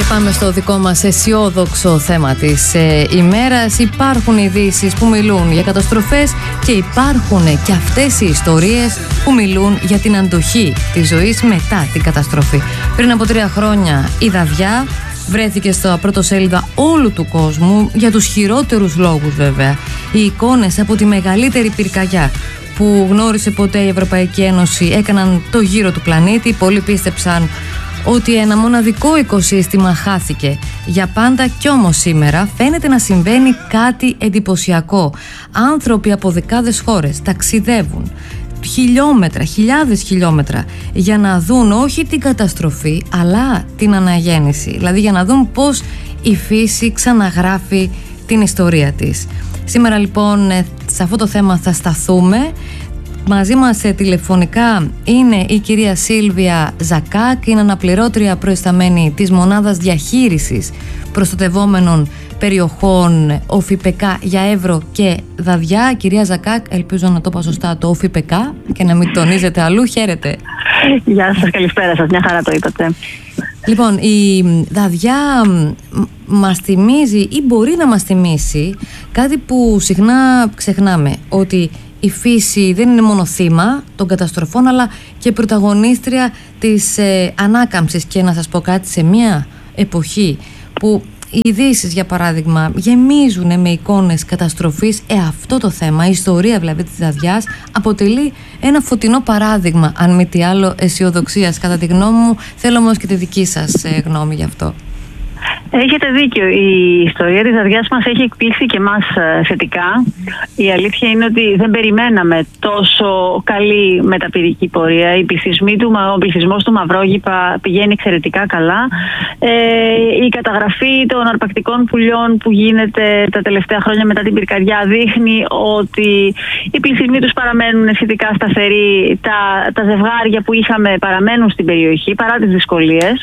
πάμε στο δικό μας αισιόδοξο θέμα της ημέρας. Υπάρχουν ειδήσεις που μιλούν για καταστροφές και υπάρχουν και αυτές οι ιστορίες που μιλούν για την αντοχή της ζωής μετά την καταστροφή. Πριν από 3 χρόνια η Δαδιά βρέθηκε στα πρωτοσέλιδα όλου του κόσμου για τους χειρότερους λόγους βέβαια. Οι εικόνες από τη μεγαλύτερη πυρκαγιά που γνώρισε ποτέ η Ευρωπαϊκή Ένωση έκαναν το γύρο του πλανήτη. Πολλοί πίστεψαν ότι ένα μοναδικό οικοσύστημα χάθηκε για πάντα, κι όμως σήμερα φαίνεται να συμβαίνει κάτι εντυπωσιακό. Άνθρωποι από δεκάδες χώρες ταξιδεύουν χιλιόμετρα, χιλιάδες χιλιόμετρα για να δουν όχι την καταστροφή αλλά την αναγέννηση, δηλαδή για να δουν πώς η φύση ξαναγράφει την ιστορία της. Σήμερα λοιπόν σε αυτό το θέμα θα σταθούμε. Μαζί μας τηλεφωνικά είναι η κυρία Σίλβια Ζακάκ, είναι αναπληρώτρια προϊσταμένη της Μονάδας Διαχείρισης Προστατευόμενων Περιοχών ΟΦΙΠΕΚΑ για Εύρο και Δαδιά. Κυρία Ζακάκ, ελπίζω να το είπα σωστά το ΟΦΙΠΕΚΑ και να μην τονίζετε αλλού. Χαίρετε. Γεια σας, καλησπέρα σας, μια χαρά το είπατε. Λοιπόν, η Δαδιά μας θυμίζει ή μπορεί να μας θυμίσει κάτι που συχνά ξεχνάμε, ότι η φύση δεν είναι μόνο θύμα των καταστροφών αλλά και πρωταγωνίστρια της ανάκαμψης. Και να σας πω κάτι, σε μια εποχή που οι ειδήσεις για παράδειγμα γεμίζουν με εικόνες καταστροφής, αυτό το θέμα, η ιστορία δηλαδή της Δαδιάς αποτελεί ένα φωτεινό παράδειγμα, αν μη τι άλλο, αισιοδοξίας κατά τη γνώμη μου. Θέλω όμως και τη δική σας γνώμη γι' αυτό. Έχετε δίκιο. Η ιστορία της Δαδιάς μας έχει εκπλήξει και εμάς θετικά. Η αλήθεια είναι ότι δεν περιμέναμε τόσο καλή μεταπηρική πορεία. Ο πληθυσμός του Μαυρόγυπα πηγαίνει εξαιρετικά καλά. Η καταγραφή των αρπακτικών πουλιών που γίνεται τα τελευταία χρόνια μετά την πυρκαγιά δείχνει ότι οι πληθυσμοί τους παραμένουν σχετικά σταθεροί. Τα ζευγάρια που είχαμε παραμένουν στην περιοχή παρά τις δυσκολίες.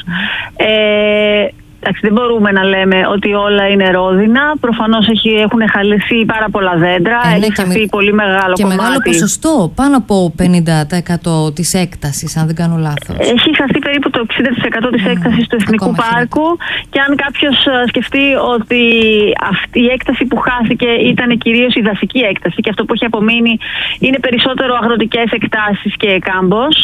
Δεν μπορούμε να λέμε ότι όλα είναι ρόδινα. Προφανώς έχουν χαλαθεί πάρα πολλά δέντρα. Έχει χαθεί πολύ μεγάλο και κομμάτι. Και μεγάλο ποσοστό, πάνω από 50% της έκτασης, αν δεν κάνω λάθος. Έχει χαθεί περίπου το 60% της έκτασης του Εθνικού Πάρκου. Και αν κάποιος σκεφτεί ότι αυτή η έκταση που χάθηκε ήταν κυρίως η δασική έκταση και αυτό που έχει απομείνει είναι περισσότερο αγροτικές εκτάσεις και κάμπος,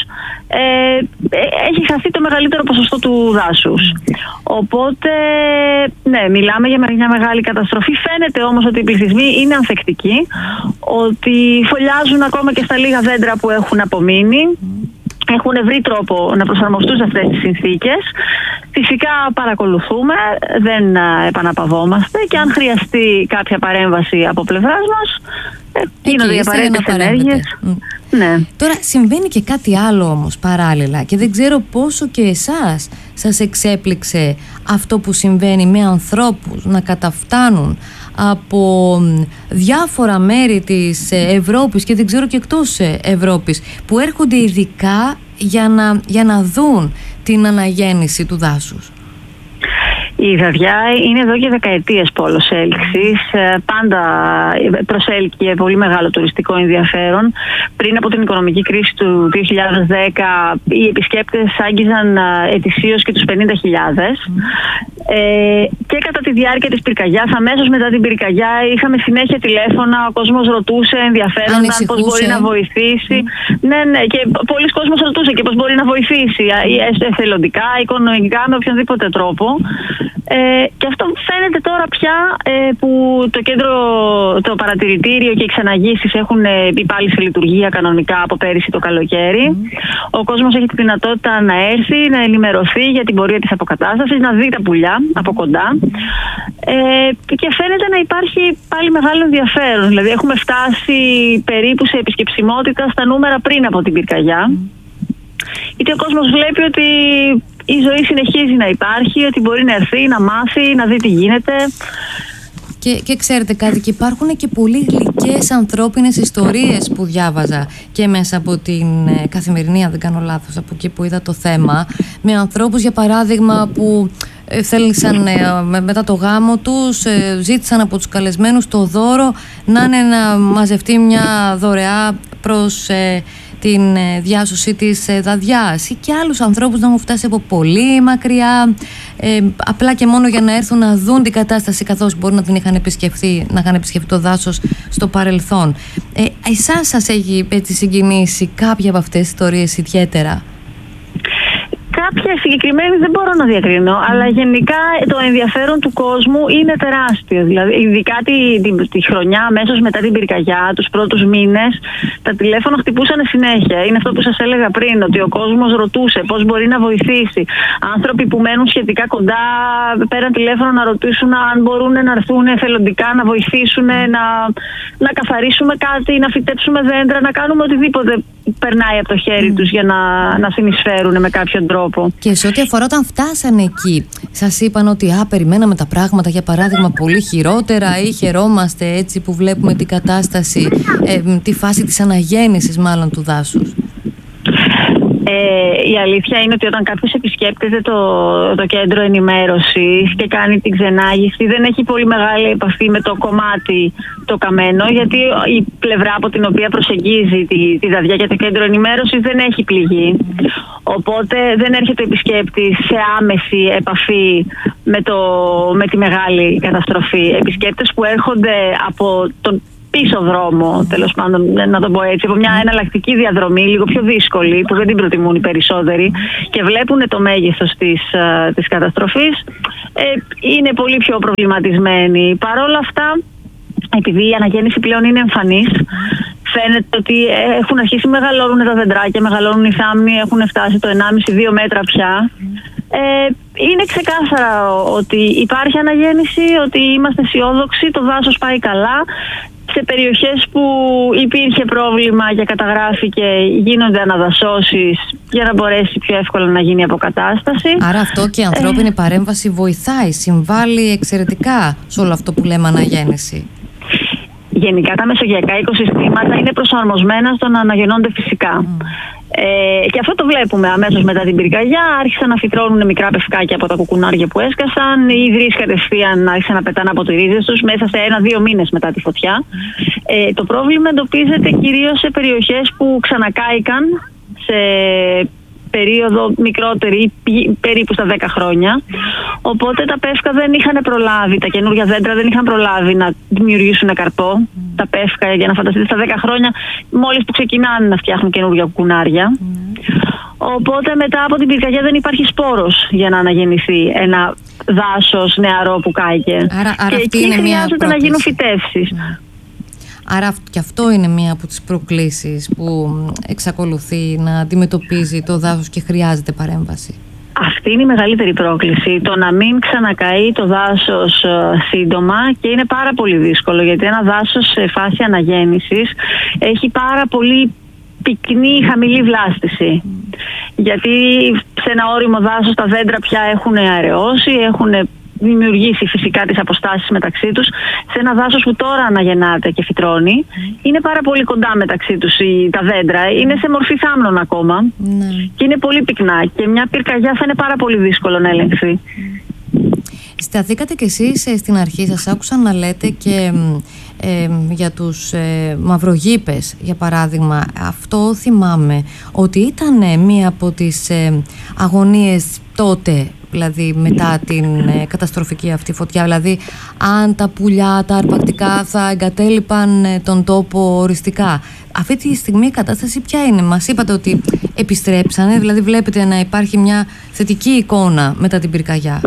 έχει χαθεί το μεγαλύτερο ποσοστό του δάσους. Οπότε, ναι, μιλάμε για μια μεγάλη καταστροφή. Φαίνεται όμως ότι οι πληθυσμοί είναι ανθεκτικοί, ότι φωλιάζουν ακόμα και στα λίγα δέντρα που έχουν απομείνει. Έχουν βρει τρόπο να προσαρμοστούν σε αυτές τις συνθήκες. Φυσικά παρακολουθούμε, δεν επαναπαυόμαστε και αν χρειαστεί κάποια παρέμβαση από πλευράς μας, γίνονται οι απαραίτητες ενέργειες. Ναι. Τώρα συμβαίνει και κάτι άλλο όμως παράλληλα και δεν ξέρω πόσο και εσάς σας εξέπληξε αυτό που συμβαίνει με ανθρώπους να καταφτάνουν από διάφορα μέρη της Ευρώπης και δεν ξέρω και εκτός Ευρώπης που έρχονται ειδικά για να δουν την αναγέννηση του δάσους. Η Δαδιά είναι εδώ και δεκαετίες πόλος έλξης. Πάντα προσέλκυε πολύ μεγάλο τουριστικό ενδιαφέρον. Πριν από την οικονομική κρίση του 2010, οι επισκέπτες άγγιζαν ετησίως και τους 50.000. Και κατά τη διάρκεια της πυρκαγιάς, αμέσως μετά την πυρκαγιά, είχαμε συνέχεια τηλέφωνα. Ο κόσμος ρωτούσε, ενδιαφέρονταν πώς μπορεί να βοηθήσει. Ναι, και πολλοί κόσμος ρωτούσε και πώς μπορεί να βοηθήσει, εθελοντικά, οικονομικά, με οποιονδήποτε τρόπο. Και αυτό φαίνεται τώρα πια που το παρατηρητήριο και οι ξεναγήσεις έχουν μπει πάλι σε λειτουργία κανονικά από πέρυσι το καλοκαίρι. Ο κόσμος έχει τη δυνατότητα να έρθει, να ενημερωθεί για την πορεία της αποκατάστασης, να δει τα πουλιά από κοντά. Και φαίνεται να υπάρχει πάλι μεγάλο ενδιαφέρον. Δηλαδή έχουμε φτάσει περίπου σε επισκεψιμότητα στα νούμερα πριν από την πυρκαγιά. Γιατί ο κόσμος βλέπει ότι η ζωή συνεχίζει να υπάρχει, ότι μπορεί να έρθει, να μάθει, να δει τι γίνεται. Και ξέρετε κάτι, και υπάρχουν και πολύ γλυκές ανθρώπινες ιστορίες που διάβαζα και μέσα από την Καθημερινή, αν δεν κάνω λάθος, από εκεί που είδα το θέμα, με ανθρώπους για παράδειγμα που θέλησαν μετά το γάμο τους, ζήτησαν από τους καλεσμένους το δώρο να είναι να μαζευτεί μια δωρεά προς την διάσωση της Δαδιάς ή και άλλους ανθρώπους να έχουν φτάσει από πολύ μακριά, απλά και μόνο για να έρθουν να δουν την κατάσταση, καθώς μπορεί να την είχαν επισκεφθεί, να είχαν επισκεφθεί το δάσος στο παρελθόν. Εσάς σας έχει έτσι συγκινήσει κάποια από αυτές τις ιστορίες ιδιαίτερα? Κάποια συγκεκριμένη δεν μπορώ να διακρίνω, αλλά γενικά το ενδιαφέρον του κόσμου είναι τεράστιο. Δηλαδή, ειδικά τη χρονιά, αμέσως μετά την πυρκαγιά, τους πρώτους μήνες, τα τηλέφωνα χτυπούσαν συνέχεια. Είναι αυτό που σας έλεγα πριν, ότι ο κόσμος ρωτούσε πώς μπορεί να βοηθήσει. Άνθρωποι που μένουν σχετικά κοντά πέραν τηλέφωνο να ρωτήσουν αν μπορούν να έρθουν εθελοντικά, να βοηθήσουν, να καθαρίσουμε κάτι, να φυτέψουμε δέντρα, να κάνουμε οτιδήποτε περνάει από το χέρι τους για να συνεισφέρουν με κάποιον τρόπο. Και σε ό,τι αφορά όταν φτάσανε εκεί, σας είπαν ότι περιμέναμε τα πράγματα για παράδειγμα πολύ χειρότερα ή χαιρόμαστε έτσι που βλέπουμε την κατάσταση, τη φάση της αναγέννησης μάλλον του δάσους? Η αλήθεια είναι ότι όταν κάποιος επισκέπτεται το κέντρο ενημέρωσης και κάνει την ξενάγηση, δεν έχει πολύ μεγάλη επαφή με το κομμάτι το καμένο, γιατί η πλευρά από την οποία προσεγγίζει τη Δαδιά και το κέντρο ενημέρωσης δεν έχει πληγεί. Οπότε δεν έρχεται ο επισκέπτης σε άμεση επαφή με τη μεγάλη καταστροφή. Επισκέπτες που έρχονται από τον πίσω δρόμο, τέλος πάντων, να το πω έτσι, από μια εναλλακτική διαδρομή, λίγο πιο δύσκολη, που δεν την προτιμούν οι περισσότεροι και βλέπουν το μέγεθος της καταστροφής, είναι πολύ πιο προβληματισμένοι. Παρ' όλα αυτά, επειδή η αναγέννηση πλέον είναι εμφανής, φαίνεται ότι έχουν αρχίσει να μεγαλώνουν τα δεντράκια, μεγαλώνουν οι θάμνοι, έχουν φτάσει το 1,5-2 μέτρα πια. Είναι ξεκάθαρα ότι υπάρχει αναγέννηση, ότι είμαστε αισιόδοξοι, το δάσος πάει καλά. Σε περιοχές που υπήρχε πρόβλημα και καταγράφηκε, γίνονται αναδασώσεις για να μπορέσει πιο εύκολα να γίνει η αποκατάσταση. Άρα αυτό και η ανθρώπινη παρέμβαση βοηθάει, συμβάλλει εξαιρετικά σε όλο αυτό που λέμε αναγέννηση. Γενικά τα μεσογειακά οικοσυστήματα είναι προσαρμοσμένα στο να αναγεννώνται φυσικά. Και αυτό το βλέπουμε αμέσως μετά την πυρκαγιά. Άρχισαν να φυτρώνουν μικρά πευκάκια από τα κουκουνάρια που έσκασαν. Οι υδρείς κατευθείαν άρχισαν να πετάνε από τις ρίζες τους μέσα σε 1-2 μήνες μετά τη φωτιά. Το πρόβλημα εντοπίζεται κυρίως σε περιοχές που ξανακάηκαν σε περίοδο μικρότερη, περίπου στα 10 χρόνια. Οπότε τα πεύκα δεν είχαν προλάβει, τα καινούργια δέντρα δεν είχαν προλάβει να δημιουργήσουν καρπό. Τα πεύκα, για να φανταστείτε, στα 10 χρόνια μόλις που ξεκινάνε να φτιάχνουν καινούργια κουκουνάρια. Οπότε μετά από την πυρκαγιά δεν υπάρχει σπόρος για να αναγεννηθεί ένα δάσος νεαρό που κάηκε. Άρα και εκεί χρειάζεται να γίνουν φυτεύσεις. Άρα και αυτό είναι μία από τις προκλήσεις που εξακολουθεί να αντιμετωπίζει το δάσος και χρειάζεται παρέμβαση. Αυτή είναι η μεγαλύτερη πρόκληση, το να μην ξανακαεί το δάσος σύντομα, και είναι πάρα πολύ δύσκολο γιατί ένα δάσος σε φάση αναγέννησης έχει πάρα πολύ πυκνή χαμηλή βλάστηση. Γιατί σε ένα όριμο δάσος τα δέντρα πια έχουν αραιώσει, έχουν δημιουργήσει φυσικά τις αποστάσεις μεταξύ τους. Σε ένα δάσος που τώρα αναγεννάται και φυτρώνει, είναι πάρα πολύ κοντά μεταξύ τους τα δέντρα, είναι σε μορφή θάμνων ακόμα και είναι πολύ πυκνά και μια πυρκαγιά θα είναι πάρα πολύ δύσκολο να ελεγχθεί. Σταθήκατε κι εσείς στην αρχή, σας άκουσα να λέτε και για τους μαυρογείπες, για παράδειγμα. Αυτό θυμάμαι ότι ήταν μία από τις αγωνίες τότε, δηλαδή μετά την καταστροφική αυτή φωτιά, δηλαδή αν τα πουλιά, τα αρπακτικά θα εγκατέλειπαν τον τόπο οριστικά. Αυτή τη στιγμή η κατάσταση ποια είναι? Μας είπατε ότι επιστρέψανε, δηλαδή βλέπετε να υπάρχει μια θετική εικόνα μετά την πυρκαγιά.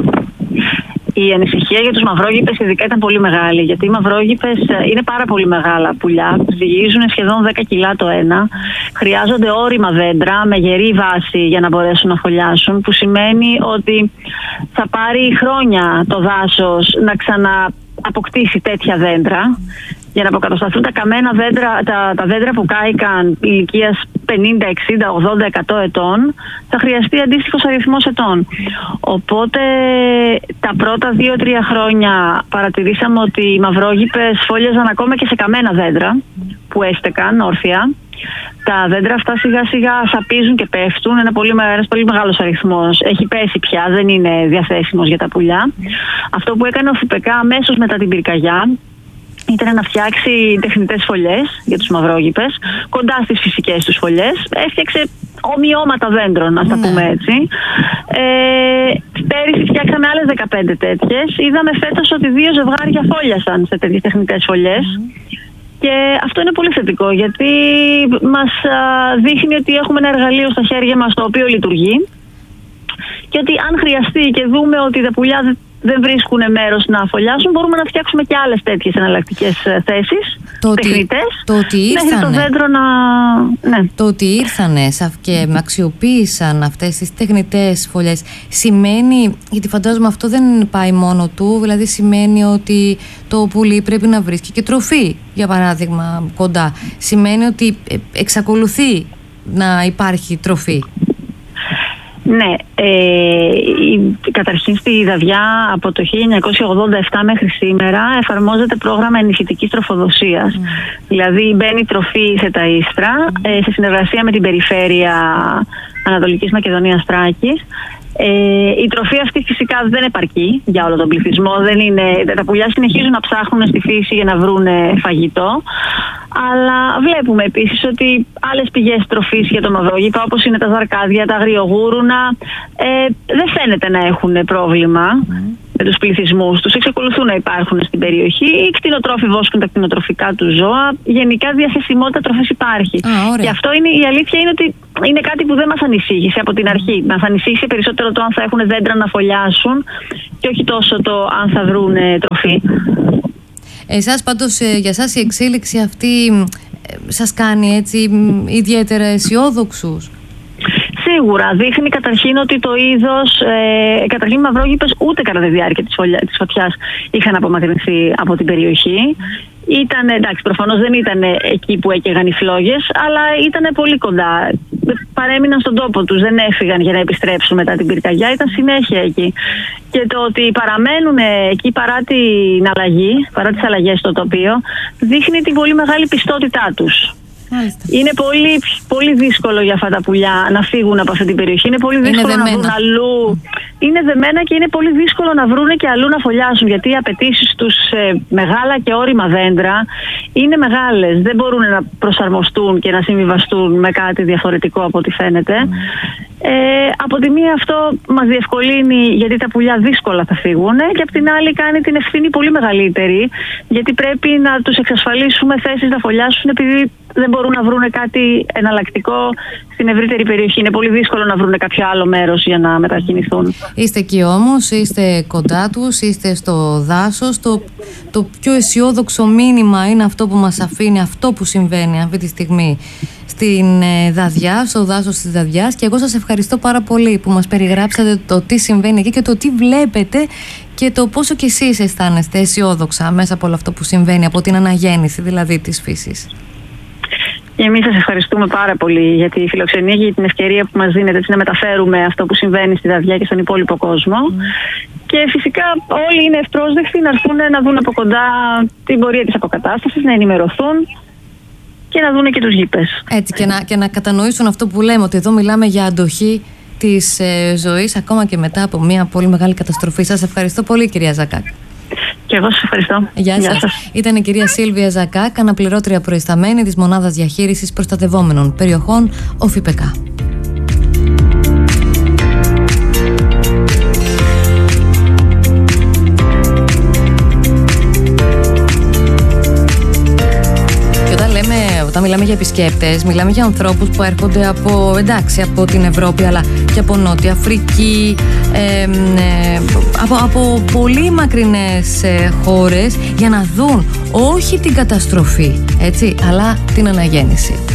Η ανησυχία για τους μαυρόγείπες ειδικά ήταν πολύ μεγάλη, γιατί οι μαυρόγείπες είναι πάρα πολύ μεγάλα πουλιά, ζυγίζουν σχεδόν 10 κιλά το ένα, χρειάζονται όρημα δέντρα με γερή βάση για να μπορέσουν να φωλιάσουν, που σημαίνει ότι θα πάρει χρόνια το δάσος να ξανααποκτήσει τέτοια δέντρα. Για να αποκατασταθούν τα καμένα δέντρα, τα δέντρα που κάηκαν ηλικίας 50, 60, 80, 100 ετών, θα χρειαστεί αντίστοιχος αριθμός ετών. Οπότε τα πρώτα 2-3 χρόνια παρατηρήσαμε ότι οι μαυρόγείπες φόλιαζαν ακόμα και σε καμένα δέντρα που έστεκαν όρθια. Τα δέντρα αυτά σιγά σιγά σαπίζουν και πέφτουν. Ένας πολύ μεγάλος αριθμός έχει πέσει πια, δεν είναι διαθέσιμος για τα πουλιά. Αυτό που έκανε ο ΦΠΚ αμέσως μετά την πυρκαγιά ήταν να φτιάξει τεχνητές φωλιές για τους μαυρόγυπες, κοντά στις φυσικές τους φωλιές. Έφτιαξε ομοιώματα δέντρων, να τα πούμε έτσι. Πέρυσι φτιάξαμε άλλες 15 τέτοιες. Είδαμε φέτος ότι 2 ζευγάρια φόλιασαν σε τέτοιες τεχνητές φωλιές. Και αυτό είναι πολύ θετικό, γιατί μας δείχνει ότι έχουμε ένα εργαλείο στα χέρια μας το οποίο λειτουργεί και ότι αν χρειαστεί και δούμε ότι τα πουλιά δεν βρίσκουν μέρος να φωλιάσουν, μπορούμε να φτιάξουμε και άλλες τέτοιες εναλλακτικές θέσεις, τεχνητές, μέχρι το δέντρο να... Ναι. Το ότι ήρθανε και αξιοποίησαν αυτές τις τεχνητές φωλιές σημαίνει, γιατί φαντάζομαι αυτό δεν πάει μόνο του, δηλαδή σημαίνει ότι το πουλί πρέπει να βρίσκει και τροφή, για παράδειγμα, κοντά. Σημαίνει ότι εξακολουθεί να υπάρχει τροφή. Ναι, καταρχήν στη Δαδιά από το 1987 μέχρι σήμερα εφαρμόζεται πρόγραμμα ενισχυτικής τροφοδοσίας. Δηλαδή μπαίνει τροφή σε τα ίστρα σε συνεργασία με την περιφέρεια Ανατολικής Μακεδονίας Θράκης. Η τροφή αυτή φυσικά δεν επαρκεί για όλο τον πληθυσμό. Τα πουλιά συνεχίζουν να ψάχνουν στη φύση για να βρουν φαγητό. Αλλά βλέπουμε επίσης ότι άλλες πηγές τροφής για το μαυρόγυπα, όπως είναι τα ζαρκάδια, τα αγριογούρουνα, δεν φαίνεται να έχουν πρόβλημα με τους πληθυσμούς τους. Εξακολουθούν να υπάρχουν στην περιοχή. Οι κτηνοτρόφοι βόσκουν τα κτηνοτροφικά του ζώα. Γενικά διαθεσιμότητα τροφής υπάρχει. Και αυτό η αλήθεια είναι ότι είναι κάτι που δεν μας ανησύχησε από την αρχή. Μας ανησύχησε περισσότερο το αν θα έχουν δέντρα να φωλιάσουν και όχι τόσο το αν θα βρουν τροφή. Εσάς πάντως, για εσάς η εξέλιξη αυτή σας κάνει έτσι ιδιαίτερα αισιόδοξους? Σίγουρα. Δείχνει καταρχήν ότι το είδος, καταρχήν οι μαυρόγυπες ούτε κατά τη διάρκεια της φωτιάς είχαν απομακρυνθεί από την περιοχή. Ήταν, εντάξει, προφανώς δεν ήταν εκεί που έκαιγαν οι φλόγες, αλλά ήταν πολύ κοντά. Παρέμειναν στον τόπο τους, δεν έφυγαν για να επιστρέψουν μετά την πυρκαγιά, ήταν συνέχεια εκεί. Και το ότι παραμένουν εκεί παρά την αλλαγή, παρά τις αλλαγές στο τοπίο, δείχνει την πολύ μεγάλη πιστότητά τους. Είναι πολύ, πολύ δύσκολο για αυτά τα πουλιά να φύγουν από αυτή την περιοχή. Είναι πολύ δύσκολο να βρουν αλλού. Είναι δεμένα και είναι πολύ δύσκολο να βρουν και αλλού να φωλιάσουν. Γιατί οι απαιτήσεις τους μεγάλα και όρημα δέντρα είναι μεγάλες. Δεν μπορούν να προσαρμοστούν και να συμβιβαστούν με κάτι διαφορετικό από ό,τι φαίνεται. Από τη μία αυτό μας διευκολύνει γιατί τα πουλιά δύσκολα θα φύγουν και από την άλλη κάνει την ευθύνη πολύ μεγαλύτερη γιατί πρέπει να τους εξασφαλίσουμε θέσεις να φωλιάσουν επειδή δεν μπορούν να βρουν κάτι εναλλακτικό στην ευρύτερη περιοχή. Είναι πολύ δύσκολο να βρουν κάποιο άλλο μέρος για να μετακινηθούν. Είστε εκεί όμως, είστε κοντά τους, είστε στο δάσος. Το πιο αισιόδοξο μήνυμα είναι αυτό που μας αφήνει, αυτό που συμβαίνει αυτή τη στιγμή στην Δαδιά, στο δάσος της Δαδιάς. Και εγώ σας ευχαριστώ πάρα πολύ που μας περιγράψατε το τι συμβαίνει εκεί και το τι βλέπετε και το πόσο κι εσείς αισθάνεστε αισιόδοξα μέσα από όλο αυτό που συμβαίνει, από την αναγέννηση δηλαδή της φύσης. Και εμείς σας ευχαριστούμε πάρα πολύ για τη φιλοξενία και για την ευκαιρία που μας δίνετε έτσι, να μεταφέρουμε αυτό που συμβαίνει στη Δαδιά και στον υπόλοιπο κόσμο. Και φυσικά όλοι είναι ευπρόσδεκτοι να έρθουν να δουν από κοντά την πορεία της αποκατάστασης, να ενημερωθούν και να δουν και τους γήπες. Έτσι, και να κατανοήσουν αυτό που λέμε, ότι εδώ μιλάμε για αντοχή της ζωής ακόμα και μετά από μια πολύ μεγάλη καταστροφή. Σας ευχαριστώ πολύ, κυρία Ζακάκ. Και εγώ σας ευχαριστώ. Γεια σας. Ήταν η κυρία Σίλβια Ζακάκ, αναπληρώτρια προϊσταμένη της Μονάδας Διαχείρισης Προστατευόμενων Περιοχών, ΟΦΙΠΕΚΑ. Όταν μιλάμε για επισκέπτες, μιλάμε για ανθρώπους που έρχονται από την Ευρώπη αλλά και από Νότια Αφρική, από πολύ μακρινές χώρες για να δουν όχι την καταστροφή, έτσι, αλλά την αναγέννηση.